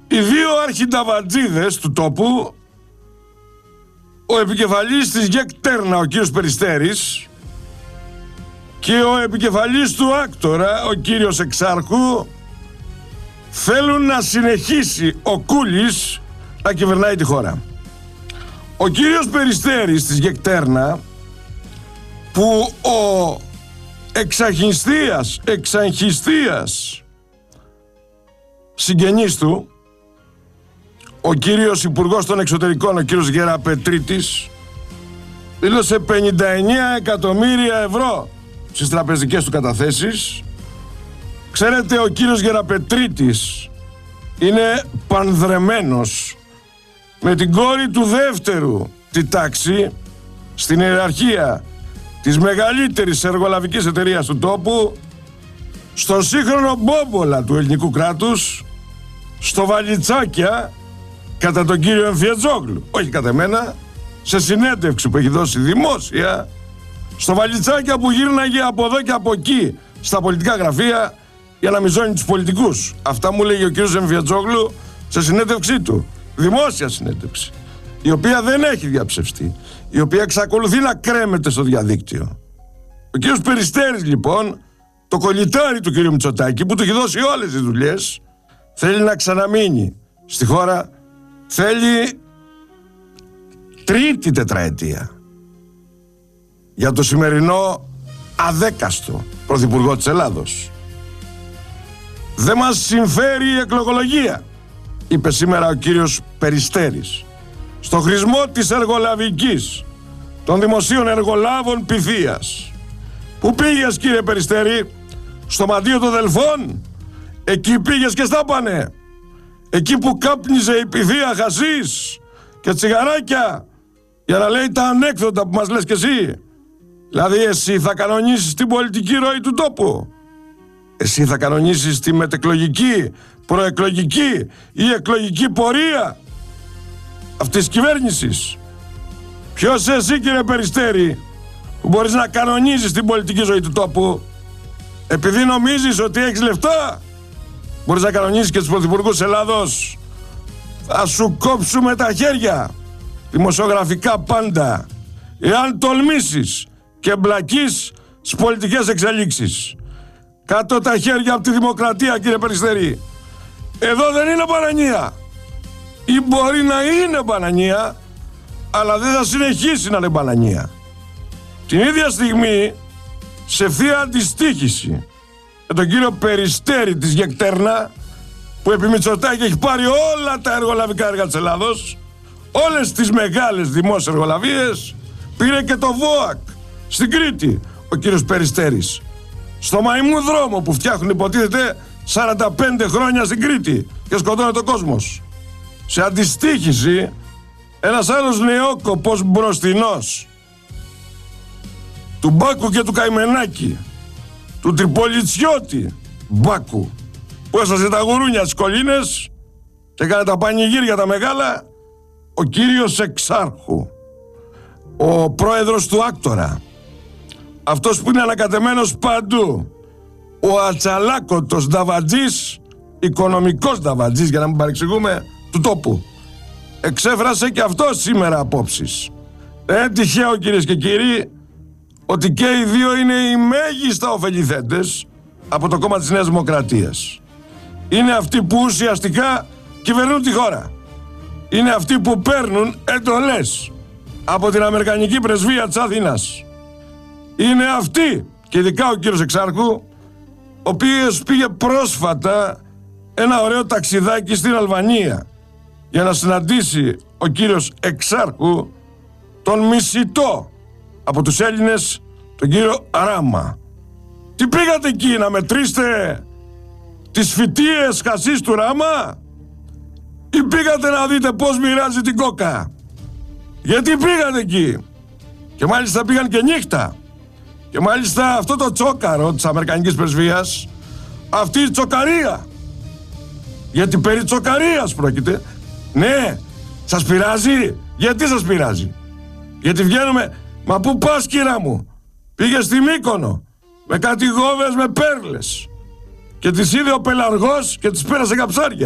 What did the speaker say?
Οι δύο αρχινταβατζίδες του τόπου, ο επικεφαλής της ΓΕΚ-Τέρνα, ο κύριος Περιστέρης, και ο επικεφαλής του Άκτορα, ο κύριος Εξάρχου, θέλουν να συνεχίσει ο Κούλης να κυβερνάει τη χώρα. Ο κύριος Περιστέρης της ΓΕΚ-Τέρνα, που ο εξαγχιστίας συγγενής του, ο κύριος Υπουργός των Εξωτερικών, ο κύριος Γεραπετρίτης, δήλωσε 59 εκατομμύρια ευρώ στις τραπεζικές του καταθέσεις. Ξέρετε, ο κύριος Γεραπετρίτης είναι πανδρεμένος με την κόρη του δεύτερου τη τάξη στην ιεραρχία της μεγαλύτερης εργολαβικής εταιρείας του τόπου, στον σύγχρονο μπόμπολα του ελληνικού κράτους, στο Βαλιτσάκια, κατά τον κύριο Εμφιετζόγλου, όχι κατά μένα, σε συνέντευξη που έχει δώσει δημόσια, στο Βαλιτσάκια που γύρναγε από εδώ και από εκεί στα πολιτικά γραφεία για να μιζώνει τους πολιτικούς. Αυτά μου λέγει ο κύριος Εμφιετζόγλου σε συνέντευξή του, δημόσια συνέντευξη, η οποία δεν έχει διαψευστεί, η οποία εξακολουθεί να κρέμεται στο διαδίκτυο. Ο κύριος Περιστέρης, λοιπόν, το κολλητάρι του κύριου Μητσοτάκη, που του έχει δώσει όλες τις δουλειές, θέλει να ξαναμείνει στη χώρα, θέλει τρίτη τετραετία για το σημερινό αδέκαστο πρωθυπουργό της Ελλάδος. Δεν μας συμφέρει η εκλογολογία, είπε σήμερα ο κύριος Περιστέρης, στο χρησμό της εργολαβικής των δημοσίων εργολάβων Πυθίας. Πού πήγες, κύριε Περιστέρη? Στο μαντίο των Δελφών? Εκεί πήγες και στάπανε? Εκεί που κάπνιζε η Πυθία χασίς και τσιγαράκια για να λέει τα ανέκδοτα που μας λες κι εσύ? Δηλαδή εσύ θα κανονίσεις την πολιτική ροή του τόπου? Εσύ θα κανονίσεις τη μετεκλογική, προεκλογική ή εκλογική πορεία αυτής της κυβέρνησης? Ποιος εσύ, κύριε Περιστέρη, που μπορείς να κανονίζεις την πολιτική ζωή του τόπου? Επειδή νομίζεις ότι έχεις λεφτά, μπορείς να κανονίσεις και τους πρωθυπουργούς Ελλάδος? Θα σου κόψουμε τα χέρια, δημοσιογραφικά πάντα, εάν τολμήσεις και μπλακείς στις πολιτικές εξελίξεις. Κάτω τα χέρια από τη δημοκρατία, κύριε Περιστέρη. Εδώ δεν είναι μπανανία. Ή μπορεί να είναι μπανανία, αλλά δεν θα συνεχίσει να είναι μπανανία. Την ίδια στιγμή, σε ευθεία αντιστοίχηση με τον κύριο Περιστέρη της ΓΕΚ-Τέρνα, που επί Μητσοτάκη έχει πάρει όλα τα εργολαβικά έργα της Ελλάδος, όλες τις μεγάλες δημόσιες εργολαβίες, πήρε και το ΒΟΑΚ στην Κρήτη ο κύριος Περιστέρης, στο μαϊμού δρόμο που φτιάχνουν υποτίθεται 45 χρόνια στην Κρήτη και σκοτώνεται ο κόσμος. Σε αντιστοίχηση, ένας άλλος νεόκοπος μπροστινός του Μπάκου και του Καημενάκη, του Τριπολιτσιώτη Μπάκου, που έσωσε τα γουρούνια στις κολλήνες και έκανε τα πανηγύρια τα μεγάλα, ο κύριος Εξάρχου, ο πρόεδρος του Άκτορα, αυτός που είναι ανακατεμένος παντού, ο ατσαλάκωτος νταβατζής, οικονομικός νταβατζής για να μην παρεξηγούμε, του τόπου, εξέφρασε και αυτό σήμερα απόψεις. Δεν τυχαίο, κυρίες και κύριοι, ότι και οι δύο είναι οι μέγιστα ωφεληθέντες από το κόμμα της Νέας Δημοκρατίας. Είναι αυτοί που ουσιαστικά κυβερνούν τη χώρα. Είναι αυτοί που παίρνουν εντολές από την Αμερικανική Πρεσβεία της Αθήνας. Είναι αυτοί, και ειδικά ο κύριος Εξάρχου, ο οποίος πήγε πρόσφατα ένα ωραίο ταξιδάκι στην Αλβανία για να συναντήσει ο κύριος Εξάρχου τον μισητό από τους Έλληνες, τον κύριο Ράμα. Τι πήγατε εκεί, να μετρήσετε τις φυτίες χασίς του Ράμα, ή πήγατε να δείτε πώς μοιράζει την κόκα? Γιατί πήγατε εκεί? Και μάλιστα πήγαν και νύχτα. Και μάλιστα αυτό το τσόκαρο της Αμερικανικής Πρεσβείας, αυτή η τσοκαρία, γιατί περί τσοκαρίας πρόκειται. Ναι, σας πειράζει? Γιατί σας πειράζει? Γιατί βγαίνουμε, μα πού πας, κύρα μου? Πήγε στη Μύκονο με κάτι γόβες με πέρλες και τις είδε ο πελαργός και τις πέρασε καψάρια.